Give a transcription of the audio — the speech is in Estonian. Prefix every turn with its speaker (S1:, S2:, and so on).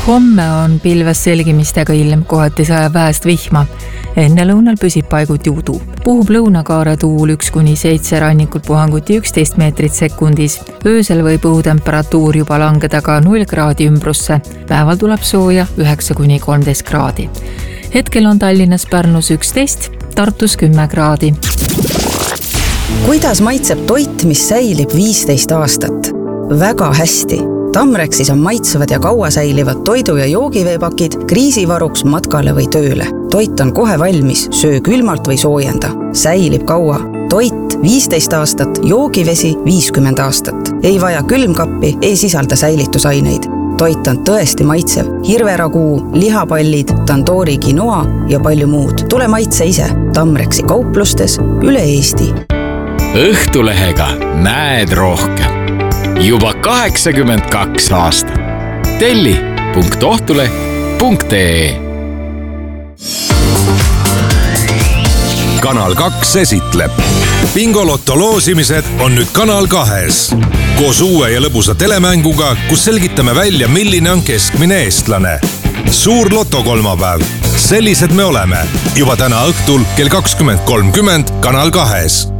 S1: Homme on pilves selgimistega ilm, kohati sajab vähest vihma. Enne lõunal püsib paiguti udu. Puhub lõunakaare tuul 1-7, rannikul puhanguti 11 meetrit sekundis. Öösel võib õhutemperatuur juba langeda ka 0 kraadi ümbrusse. Päeval tuleb sooja 9-13 kraadi. Hetkel on Tallinnas Pärnus 11, Tartus 10 kraadi.
S2: Kuidas maitseb toit, mis säilib 15 aastat? Väga hästi. Tamrexis on maitsevad ja kaua säilivad toidu- ja joogiveepakid kriisivaruks matkale või tööle. Toit on kohe valmis, söö külmalt või soojenda. Säilib kaua. Toit 15 aastat, joogivesi 50 aastat. Ei vaja külmkappi, ei sisalda säilitusaineid. Toit on tõesti maitsev. Hirveraguu, lihapallid, tandoori quinoa ja palju muud. Tule maitse ise. Tamrexi kauplustes üle Eesti.
S3: Õhtulehega näed rohkem. Juba 82 aastat. telli.ohtuleh.ee.
S4: Kanal 2 esitleb. Bingolotto loosimised on nüüd Kanal 2-s. Koos uue ja lõbusa telemänguga, kus selgitame välja, milline on keskmine eestlane. Suur lotokolmapäev. Sellised me oleme. Juba täna õhtul kell 20.30 Kanal 2-s.